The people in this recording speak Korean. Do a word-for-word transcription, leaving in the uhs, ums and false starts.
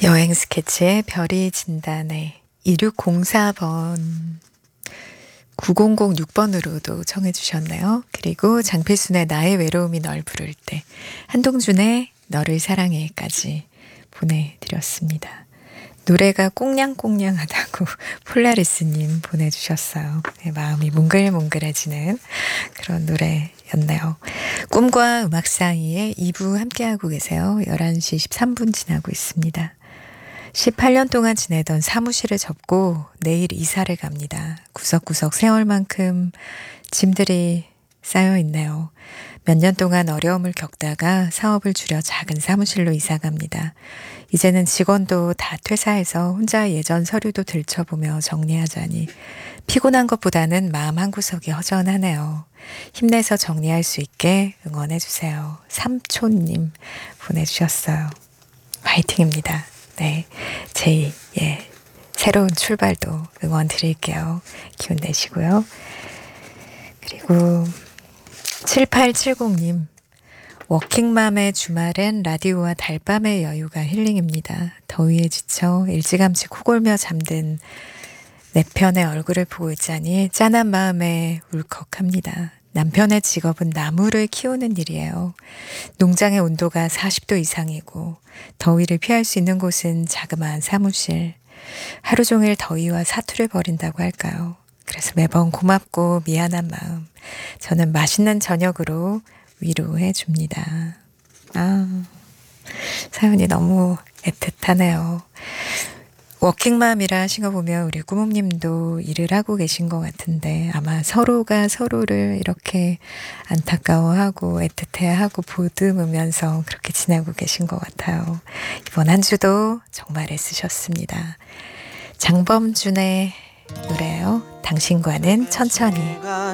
여행 스케치의 별이 진다네 이육공사 번 구공공육 번으로도 청해 주셨네요. 그리고 장필순의 나의 외로움이 널 부를 때, 한동준의 너를 사랑해까지 보내드렸습니다. 노래가 꽁냥꽁냥하다고 폴라리스님 보내주셨어요. 네, 마음이 몽글몽글해지는 그런 노래였네요. 꿈과 음악 사이에 이 부 함께하고 계세요. 열한 시 십삼 분 지나고 있습니다. 십팔 년 동안 지내던 사무실을 접고 내일 이사를 갑니다. 구석구석 세월만큼 짐들이 쌓여 있네요. 몇 년 동안 어려움을 겪다가 사업을 줄여 작은 사무실로 이사 갑니다. 이제는 직원도 다 퇴사해서 혼자 예전 서류도 들춰보며 정리하자니 피곤한 것보다는 마음 한구석이 허전하네요. 힘내서 정리할 수 있게 응원해주세요. 삼촌님 보내주셨어요. 화이팅입니다. 네, 제이 예, 새로운 출발도 응원 드릴게요. 기운 내시고요. 그리고 칠팔칠공님 워킹맘의 주말엔 라디오와 달밤의 여유가 힐링입니다. 더위에 지쳐 일찌감치 코골며 잠든 내 편의 얼굴을 보고 있자니 짠한 마음에 울컥합니다. 남편의 직업은 나무를 키우는 일이에요. 농장의 온도가 사십 도 이상이고 더위를 피할 수 있는 곳은 자그마한 사무실. 하루 종일 더위와 사투를 벌인다고 할까요? 그래서 매번 고맙고 미안한 마음. 저는 맛있는 저녁으로 위로해 줍니다. 아, 사연이 너무 애틋하네요. 워킹맘이라 하신 거 보면 우리 꾸mom님도 일을 하고 계신 것 같은데 아마 서로가 서로를 이렇게 안타까워하고 애틋해하고 보듬으면서 그렇게 지내고 계신 것 같아요. 이번 한 주도 정말 애쓰셨습니다. 장범준의 노래요. 당신과는 천천히.